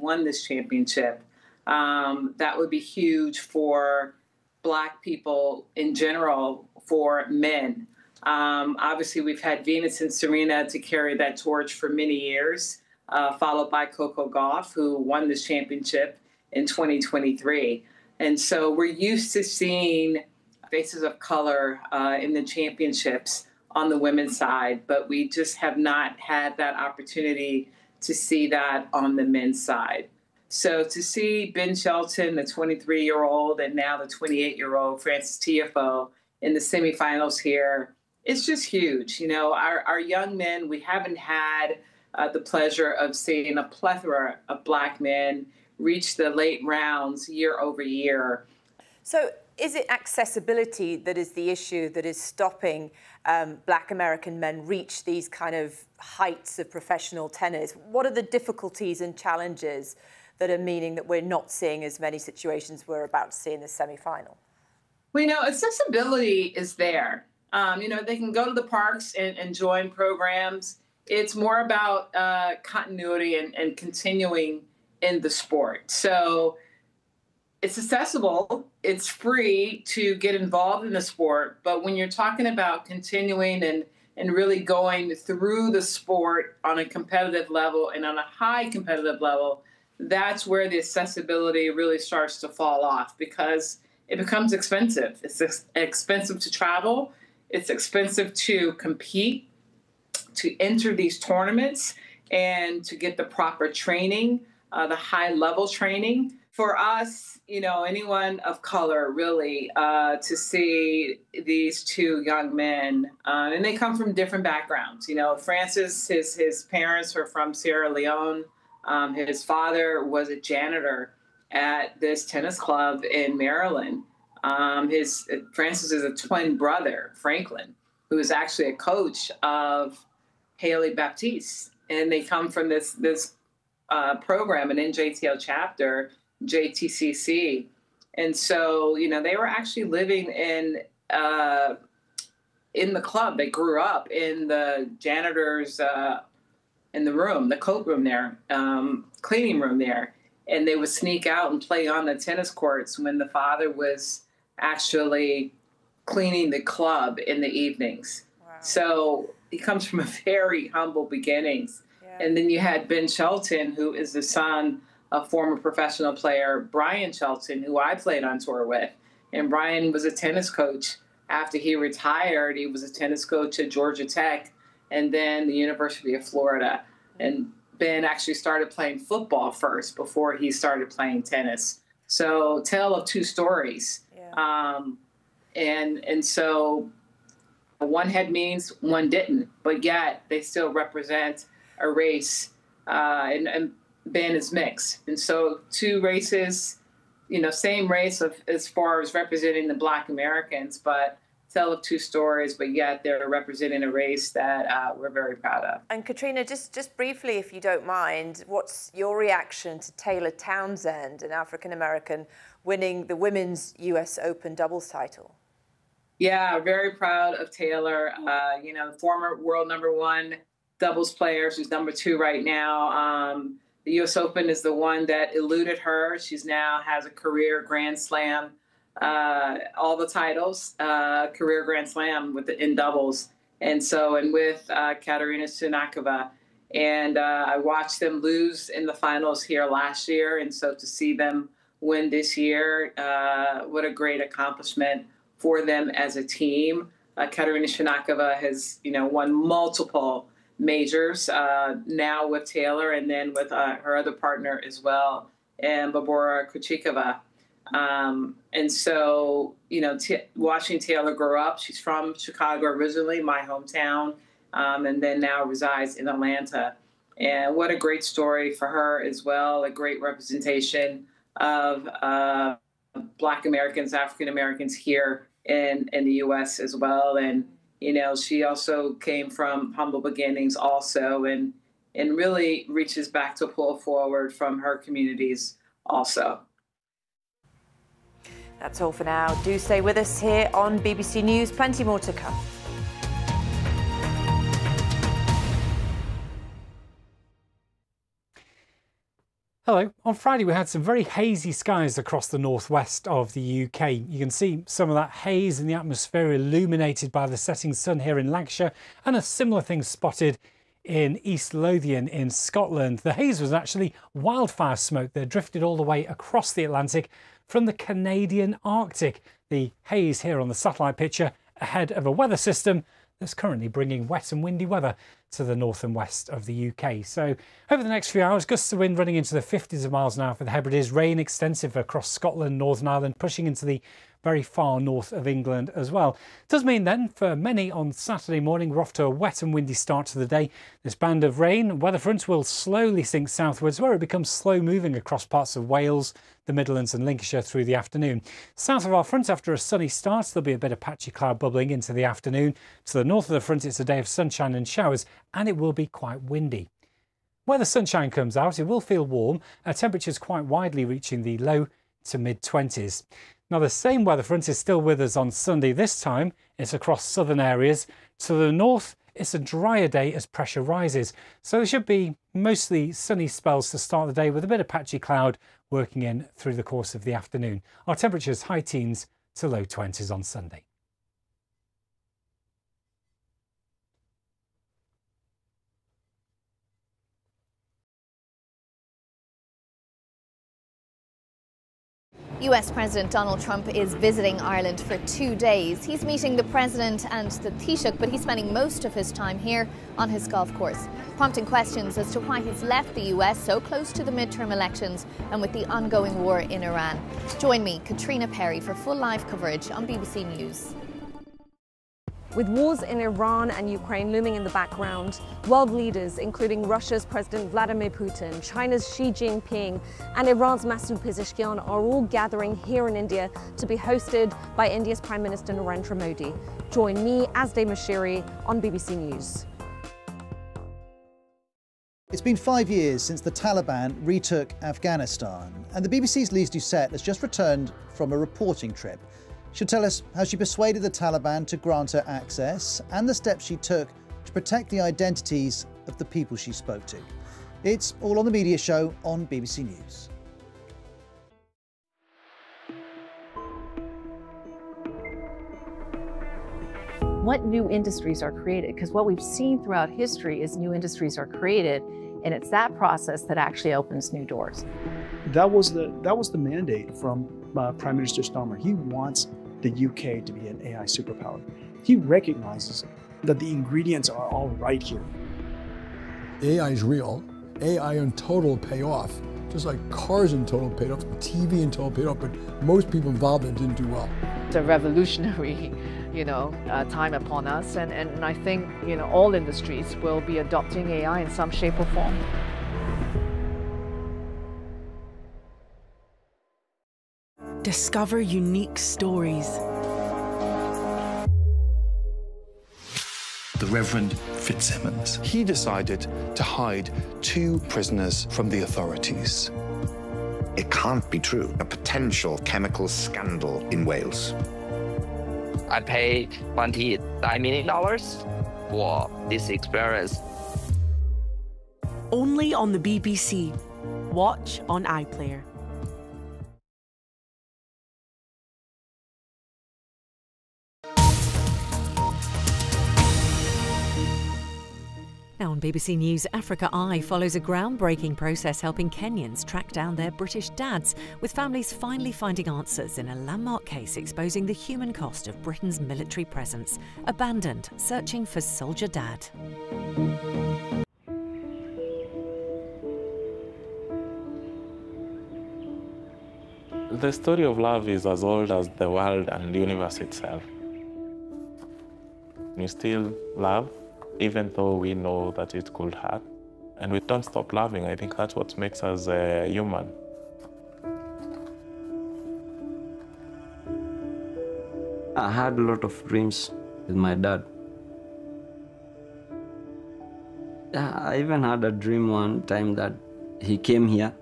won this championship. That would be huge for Black people in general, for men. Obviously, we've had Venus and Serena to carry that torch for many years, followed by Coco Gauff, who won this championship in 2023. And so we're used to seeing faces of color in the championships on the women's side, but we just have not had that opportunity to see that on the men's side. So to see Ben Shelton, the 23-year-old, and now the 28-year-old Frances Tiafoe in the semifinals here, it's just huge. You know, our young men, we haven't had the pleasure of seeing a plethora of Black men reach the late rounds year over year. So is it accessibility that is the issue that is stopping Black American men reach these kind of heights of professional tennis? What are the difficulties and challenges that are meaning that we're not seeing as many situations we're about to see in the semi-final? Well, you know, accessibility is there. You know, they can go to the parks and join programs. It's more about continuity and continuing in the sport. So it's accessible, it's free to get involved in the sport, but when you're talking about continuing and really going through the sport on a competitive level and on a high competitive level, that's where the accessibility really starts to fall off, because it becomes expensive. It's expensive to travel. It's expensive to compete, to enter these tournaments, and to get the proper training, the high-level training. For us, you know, anyone of color, really, to see these two young men, and they come from different backgrounds. You know, Francis, his parents are from Sierra Leone. His father was a janitor at this tennis club in Maryland. Francis is a twin brother, Franklin, who is actually a coach of Haley Baptiste, and they come from this program, an NJTL chapter, JTCC, and so you know they were actually living in the club. They grew up in the janitor's in the room, the coat room there, cleaning room there, and they would sneak out and play on the tennis courts when the father was actually cleaning the club in the evenings. Wow. So he comes from a very humble beginnings. Yeah. And then you had Ben Shelton, who is the son of former professional player Brian Shelton, who I played on tour with. And Brian was a tennis coach. After he retired, he was a tennis coach at Georgia Tech and then the University of Florida. And Ben actually started playing football first before he started playing tennis. So tale of two stories. Yeah. And so one had means, one didn't, but yet they still represent a race, and Ben is mixed. And so two races, you know, same race as far as representing the Black Americans, but tell of two stories, but yet they're representing a race that we're very proud of. And Katrina, just briefly, if you don't mind, what's your reaction to Taylor Townsend, an African-American, winning the women's US Open doubles title? Yeah, very proud of Taylor. You know, former world #1 doubles player. She's #2 right now. The US Open is the one that eluded her. She's now has a career Grand Slam, all the titles, career Grand Slam in doubles. And with Katerina Siniakova. And I watched them lose in the finals here last year. And so to see them win this year, what a great accomplishment for them as a team. Katerina Siniakova has, you know, won multiple majors now with Taylor, and then with her other partner as well, and Barbora Krejcikova. And so, you know, watching Taylor grow up, she's from Chicago originally, my hometown, and then now resides in Atlanta. And what a great story for her as well, a great representation of Black Americans, African Americans here in the U.S. as well. And, you know, she also came from humble beginnings also, and really reaches back to pull forward from her communities also. That's all for now. Do stay with us here on BBC News. Plenty more to come. Hello. On Friday we had some very hazy skies across the northwest of the UK. You can see some of that haze in the atmosphere illuminated by the setting sun here in Lancashire, and a similar thing spotted in East Lothian in Scotland. The haze was actually wildfire smoke that drifted all the way across the Atlantic from the Canadian Arctic. The haze here on the satellite picture ahead of a weather system that's currently bringing wet and windy weather to the north and west of the UK. So over the next few hours, gusts of wind running into the 50s of miles an hour for the Hebrides, rain extensive across Scotland, Northern Ireland, pushing into the very far north of England as well. It does mean then for many on Saturday morning we're off to a wet and windy start to the day. This band of rain, weather fronts will slowly sink southwards where it becomes slow moving across parts of Wales, the Midlands and Lincolnshire through the afternoon. South of our front, after a sunny start, there'll be a bit of patchy cloud bubbling into the afternoon. To the north of the front, it's a day of sunshine and showers, and it will be quite windy. Where the sunshine comes out, it will feel warm, temperatures quite widely reaching the low to mid-20s. Now, the same weather front is still with us on Sunday. This time, it's across southern areas. To the north, it's a drier day as pressure rises. So there should be mostly sunny spells to start the day with a bit of patchy cloud working in through the course of the afternoon. Our temperatures high teens to low 20s on Sunday. US President Donald Trump is visiting Ireland for 2 days. He's meeting the President and the Taoiseach, but he's spending most of his time here on his golf course, prompting questions as to why he's left the US so close to the midterm elections and with the ongoing war in Iran. Join me, Katrina Perry, for full live coverage on BBC News. With wars in Iran and Ukraine looming in the background, world leaders, including Russia's President Vladimir Putin, China's Xi Jinping, and Iran's Masoud Pezeshkian are all gathering here in India to be hosted by India's Prime Minister Narendra Modi. Join me, Azadeh Moshiri, on BBC News. It's been 5 years since the Taliban retook Afghanistan, and the BBC's Lise Doucette has just returned from a reporting trip. She'll tell us how she persuaded the Taliban to grant her access and the steps she took to protect the identities of the people she spoke to. It's all on the media show on BBC News. What new industries are created? Because what we've seen throughout history is new industries are created, and it's that process that actually opens new doors. That was the mandate from Prime Minister Starmer. He wants the UK to be an AI superpower. He recognizes that the ingredients are all right here. AI is real. AI in total pay off. Just like cars in total paid off, TV in total paid off, but most people involved in it didn't do well. It's a revolutionary, time upon us, and I think, all industries will be adopting AI in some shape or form. Discover unique stories. The Reverend Fitzsimmons. He decided to hide 2 prisoners from the authorities. It can't be true. A potential chemical scandal in Wales. I paid $29 million for this experience. Only on the BBC. Watch on iPlayer. Now on BBC News, Africa Eye follows a groundbreaking process helping Kenyans track down their British dads, with families finally finding answers in a landmark case exposing the human cost of Britain's military presence. Abandoned, searching for soldier dad. The story of love is as old as the world and the universe itself. We still love, even though we know that it could hurt. And we don't stop loving. I think that's what makes us human. I had a lot of dreams with my dad. I even had a dream one time that he came here.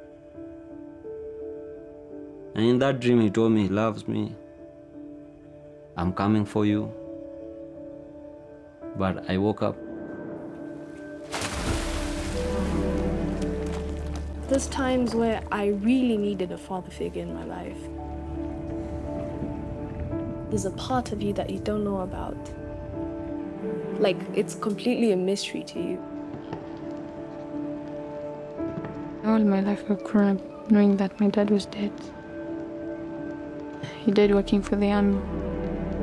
And in that dream, he told me he loves me. I'm coming for you. But I woke up. There's times where I really needed a father figure in my life. There's a part of you that you don't know about. Like, it's completely a mystery to you. All my life I've grown up knowing that my dad was dead. He died working for the army.